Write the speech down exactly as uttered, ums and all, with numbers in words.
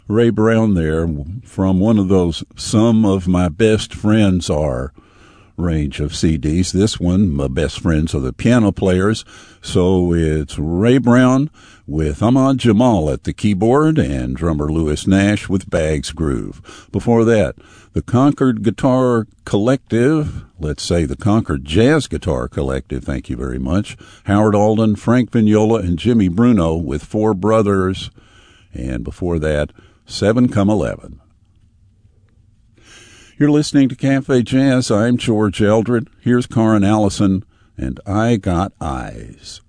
Ray Brown there from one of those Some of My Best Friends Are range of C Ds. This one, My Best Friends Are the Piano Players. So it's Ray Brown with Ahmad Jamal at the keyboard and drummer Louis Nash with Bags Groove. Before that, the Concord Guitar Collective, let's say the Concord Jazz Guitar Collective, thank you very much. Howard Alden, Frank Vignola, and Jimmy Bruno with Four Brothers. And before that, Seven Come Eleven. You're listening to Cafe Jazz. I'm George Eldred. Here's Karin Allison and I Got Eyes.